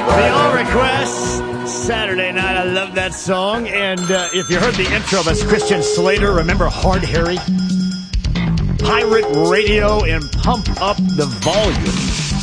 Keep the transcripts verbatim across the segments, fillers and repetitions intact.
The All Request, Saturday night. I love that song. And uh, if you heard the intro of us, Christian Slater, remember Hard Harry? Pirate Radio and Pump Up the Volume.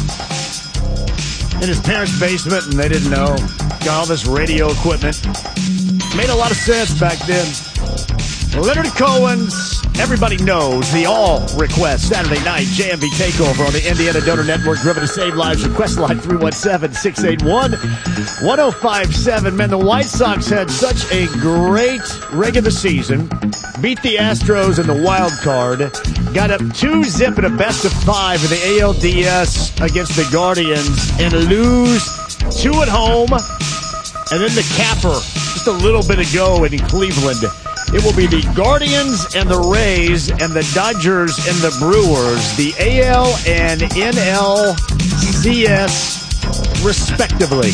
In his parents' basement, and they didn't know. Got all this radio equipment. Made a lot of sense back then. Leonard Cohen's Everybody Knows, the All Request, Saturday night, J M V Takeover on the Indiana Donor Network, driven to save lives. Request line three one seven, six eight one, one oh five seven. Man, the White Sox had such a great regular season. Beat the Astros in the wild card. Got up two zip in a best of five in the A L D S against the Guardians and lose two at home. And then the capper, just a little bit ago in Cleveland. It will be the Guardians and the Rays and the Dodgers and the Brewers, the A L and N L C S, respectively.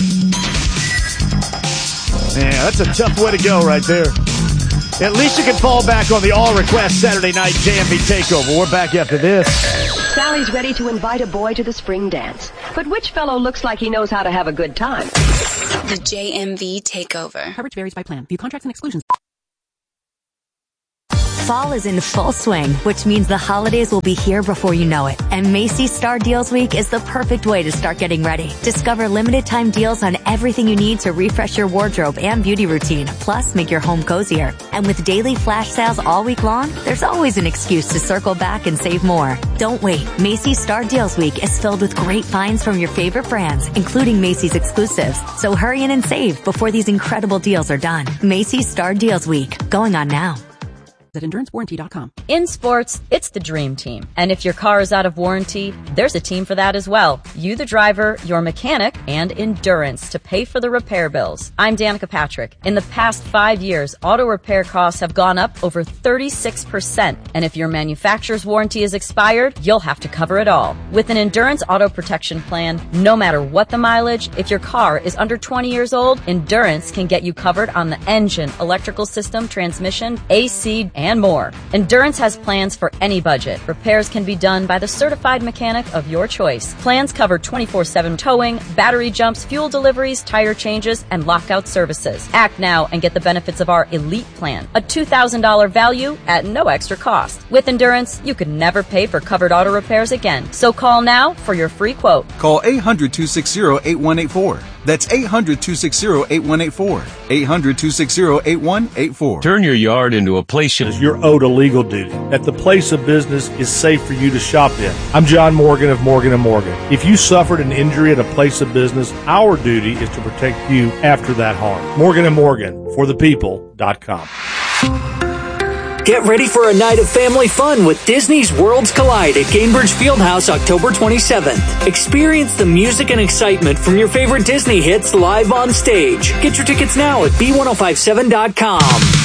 Yeah, that's a tough way to go right there. At least you can fall back on the All Request Saturday night J M V Takeover. We're back after this. Sally's ready to invite a boy to the spring dance. But which fellow looks like he knows how to have a good time? The J M V Takeover. Coverage varies by plan. View contracts and exclusions. Fall is in full swing, which means the holidays will be here before you know it. And Macy's Star Deals Week is the perfect way to start getting ready. Discover limited time deals on everything you need to refresh your wardrobe and beauty routine, plus make your home cozier. And with daily flash sales all week long, there's always an excuse to circle back and save more. Don't wait. Macy's Star Deals Week is filled with great finds from your favorite brands, including Macy's exclusives. So hurry in and save before these incredible deals are done. Macy's Star Deals Week, going on now. At endurance warranty dot com. In sports, it's the dream team. And if your car is out of warranty, there's a team for that as well. You, the driver, your mechanic, and Endurance to pay for the repair bills. I'm Danica Patrick. In the past five years, auto repair costs have gone up over thirty-six percent. And if your manufacturer's warranty is expired, you'll have to cover it all. With an Endurance auto protection plan, no matter what the mileage, if your car is under twenty years old, Endurance can get you covered on the engine, electrical system, transmission, A C, and and more. Endurance has plans for any budget. Repairs can be done by the certified mechanic of your choice. Plans cover twenty-four seven towing, battery jumps, fuel deliveries, tire changes, and lockout services. Act now and get the benefits of our Elite Plan, a two thousand dollars value at no extra cost. With Endurance, you could never pay for covered auto repairs again. So call now for your free quote. Call eight hundred, two six zero, eight one eight four. That's eight hundred, two six zero, eight one eight four. eight hundred, two six zero, eight one eight four. Turn your yard into a place you... You're owed a legal duty, that the place of business is safe for you to shop in. I'm John Morgan of Morgan and Morgan. If you suffered an injury at a place of business, our duty is to protect you after that harm. Morgan and Morgan, for the people dot com. Get ready for a night of family fun with Disney's Worlds Collide at Gainbridge Fieldhouse October twenty-seventh. Experience the music and excitement from your favorite Disney hits live on stage. Get your tickets now at B ten fifty-seven dot com.